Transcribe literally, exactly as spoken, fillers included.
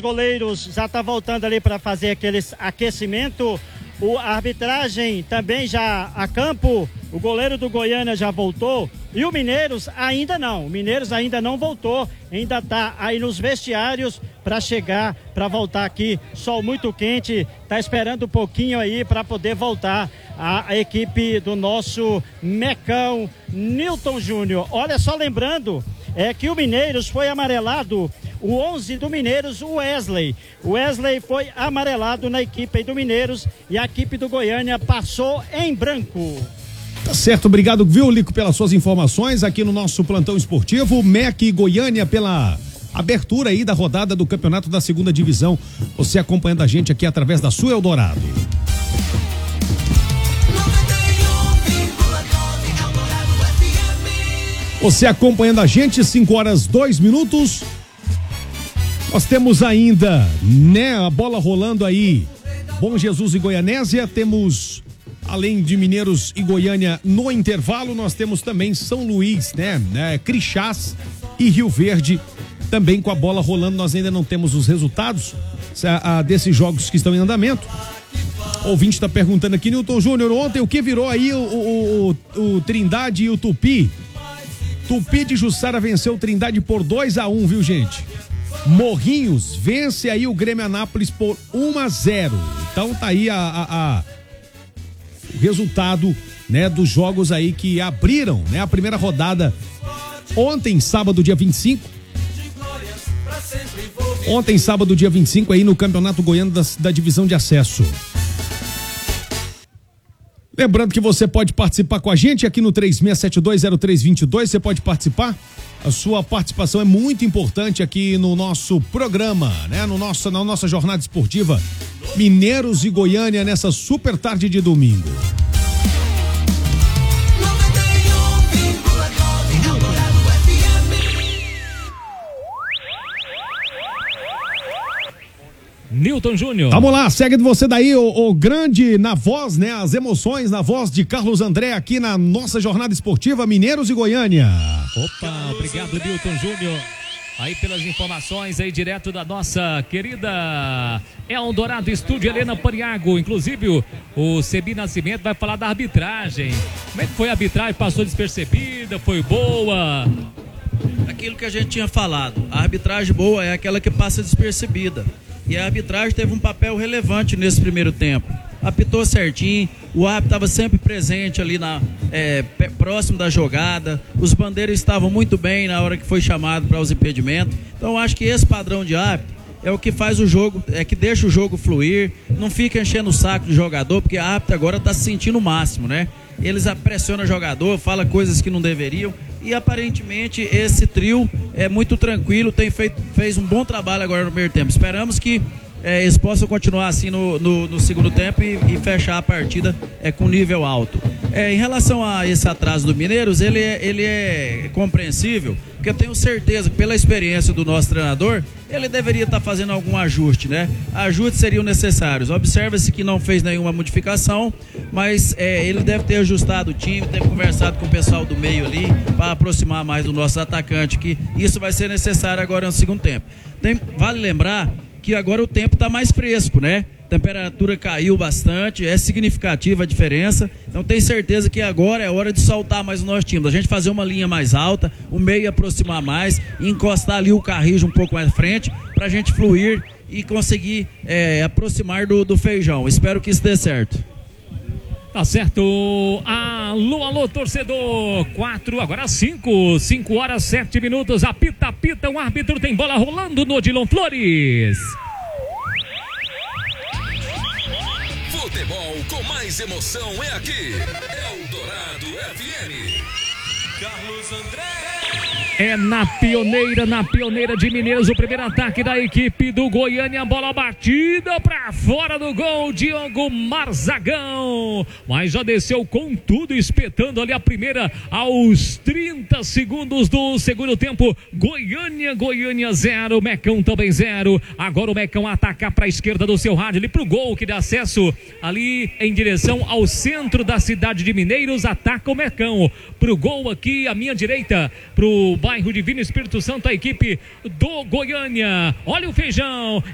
goleiros já tá voltando ali para fazer aquele aquecimento. O, a arbitragem também já a campo, o goleiro do Goiânia já voltou e o Mineiros ainda não, o Mineiros ainda não voltou, ainda tá aí nos vestiários para chegar, para voltar aqui, sol muito quente, tá esperando um pouquinho aí para poder voltar a, a equipe do nosso Mecão, Newton Júnior. Olha só, lembrando, é que o Mineiros foi amarelado, o onze do Mineiros, o Wesley. O Wesley foi amarelado na equipe do Mineiros e a equipe do Goiânia passou em branco. Tá certo, obrigado, viu, Lico, pelas suas informações aqui no nosso plantão esportivo. M E C e Goiânia pela abertura aí da rodada do campeonato da segunda divisão. Você acompanhando a gente aqui através da sua Eldorado. Você acompanhando a gente, cinco horas, dois minutos. Nós temos ainda, né, a bola rolando aí. Bom Jesus e Goianésia, temos, além de Mineiros e Goiânia no intervalo, nós temos também São Luís, né, né Crixás e Rio Verde, também com a bola rolando. Nós ainda não temos os resultados a, a, desses jogos que estão em andamento. O ouvinte está perguntando aqui, Newton Júnior, ontem o que virou aí o, o, o, o Trindade e o Tupi? Tupi de Jussara venceu o Trindade por dois a um, viu, gente? Morrinhos vence aí o Grêmio Anápolis por um a zero. Então tá aí a, a, a, o resultado, né, dos jogos aí que abriram, né, a primeira rodada ontem, sábado, dia vinte e cinco. Ontem, sábado, dia vinte e cinco, aí no Campeonato Goiano da, da Divisão de Acesso. Lembrando que você pode participar com a gente aqui no três seis sete dois zero três dois dois, você pode participar. A sua participação é muito importante aqui no nosso programa, né? No nosso, na nossa jornada esportiva Mineiros e Goiânia nessa super tarde de domingo. Newton Júnior. Vamos lá, segue você daí, o, o grande na voz, né? As emoções na voz de Carlos André aqui na nossa jornada esportiva Mineiros e Goiânia. Opa, obrigado, Newton Júnior. Aí pelas informações aí direto da nossa querida Eldorado Estúdio Helena Paniago. Inclusive o, o Sebi Nascimento vai falar da arbitragem. Como é que foi a arbitragem? Passou despercebida? Foi boa? Aquilo que a gente tinha falado, a arbitragem boa é aquela que passa despercebida. E a arbitragem teve um papel relevante nesse primeiro tempo. Apitou certinho, o árbitro estava sempre presente ali na, é, próximo da jogada, os bandeiros estavam muito bem na hora que foi chamado para os impedimentos. Então eu acho que esse padrão de árbitro é o que faz o jogo, é que deixa o jogo fluir, não fica enchendo o saco do jogador, porque a árbitro agora está se sentindo o máximo, né? Eles pressionam o jogador, fala coisas que não deveriam. E aparentemente esse trio é muito tranquilo, tem feito, fez um bom trabalho agora no primeiro tempo. Esperamos que é, eles possam continuar assim no, no, no segundo tempo e, e fechar a partida é, com nível alto. É, em relação a esse atraso do Mineiros, ele é, ele é compreensível, porque eu tenho certeza que pela experiência do nosso treinador, ele deveria estar fazendo algum ajuste, né? Ajustes seriam necessários. Observa-se que não fez nenhuma modificação, mas é, ele deve ter ajustado o time, ter conversado com o pessoal do meio ali, para aproximar mais do nosso atacante, que isso vai ser necessário agora no segundo tempo. Tem, vale lembrar que agora o tempo está mais fresco, né? A temperatura caiu bastante, é significativa a diferença, então tenho certeza que agora é hora de soltar mais o nosso time, a gente fazer uma linha mais alta, o meio aproximar mais, encostar ali o Carrijo um pouco mais à frente, para a gente fluir e conseguir é, aproximar do, do feijão. Espero que isso dê certo. Tá certo. Alô, alô, torcedor. Quatro, agora cinco. Cinco horas, sete minutos. Apita, apita. O árbitro tem bola rolando no Odilon Flores. Futebol com mais emoção é aqui. Eldorado F M. Carlos André. É na pioneira, na pioneira de Mineiros, o primeiro ataque da equipe do Goiânia, bola batida para fora do gol, Diogo Marzagão, mas já desceu com tudo, espetando ali a primeira aos trinta segundos do segundo tempo. Goiânia, Goiânia zero, Mecão também zero. Agora o Mecão ataca para a esquerda do seu rádio, ali pro gol que dá acesso ali em direção ao centro da cidade de Mineiros. Ataca o Mecão pro gol aqui à minha direita, pro bairro Divino Espírito Santo, a equipe do Goiânia. Olha o feijão,